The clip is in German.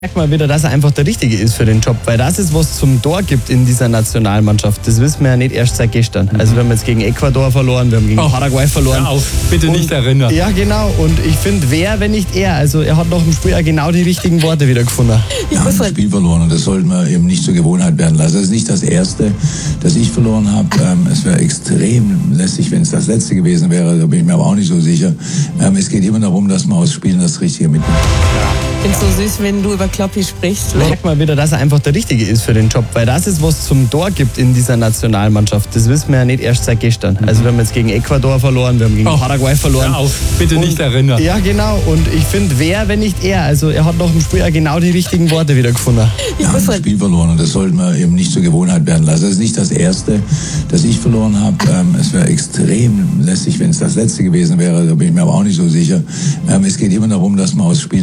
Merkt mal wieder, dass er einfach der Richtige ist für den Job, weil das ist, was zum Tor gibt in dieser Nationalmannschaft. Das wissen wir ja nicht erst seit gestern. Also wir haben jetzt gegen Ecuador verloren, wir haben gegen Paraguay verloren. Ja, bitte nicht erinnern. Ja, genau. Und ich finde, wer, wenn nicht er? Also er hat nach dem Spiel ja genau die richtigen Worte wieder gefunden. Wir haben das Spiel verloren und das sollten wir eben nicht zur Gewohnheit werden lassen. Das ist nicht das Erste, das ich verloren habe. Es wäre extrem lästig, wenn es das Letzte gewesen wäre. Da bin ich mir aber auch nicht so sicher. Es geht immer darum, dass man aus Spielen das Richtige mitnimmt. Ich finde es so süß, wenn du über Kloppi sprichst. Merkt mal wieder, dass er einfach der Richtige ist für den Job, weil das ist, was zum Tor gibt in dieser Nationalmannschaft. Das wissen wir ja nicht erst seit gestern. Also wir haben jetzt gegen Ecuador verloren, wir haben gegen Paraguay verloren. Ja, bitte nicht erinnern. Ja, genau. Und ich finde, wer, wenn nicht er? Also er hat nach dem Spiel ja genau die richtigen Worte wieder gefunden. Wir haben das Spiel verloren und das sollten wir eben nicht zur Gewohnheit werden lassen. Das ist nicht das Erste, das ich verloren habe. Es wäre extrem lästig, wenn es das Letzte gewesen wäre. Da bin ich mir aber auch nicht so sicher. Es geht immer darum, dass man aus Spielen